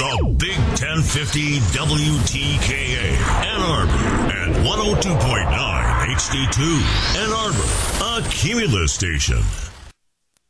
The Big 1050 WTKA, Ann Arbor, and 102.9 HD2, Ann Arbor, a Cumulus station.